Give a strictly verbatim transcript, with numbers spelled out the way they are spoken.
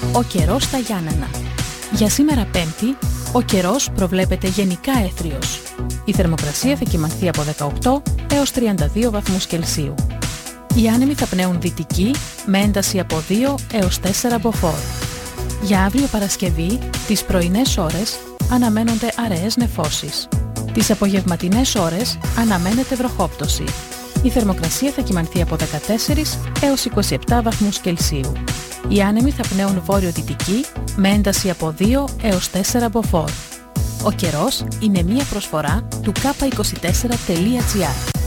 Ο καιρός στα Γιάννενα. Για σήμερα Πέμπτη, ο καιρός προβλέπεται γενικά έθριος. Η θερμοκρασία θα κυμανθεί από δεκαοκτώ έως τριάντα δύο βαθμούς Κελσίου. Οι άνεμοι θα πνέουν δυτική με ένταση από δύο έως τέσσερα μποφόρ. Για αύριο Παρασκευή, τις πρωινές ώρες αναμένονται αραιές νεφώσεις. Τις απογευματινές ώρες αναμένεται βροχόπτωση. Η θερμοκρασία θα κυμανθεί από δεκατέσσερα έως είκοσι επτά βαθμούς Κελσίου. Οι άνεμοι θα πνέουν βόρειο-δυτική με ένταση από δύο έως τέσσερα μποφόρ. Ο καιρός είναι μία προσφορά του κάπα είκοσι τέσσερα τελεία τζι άρ.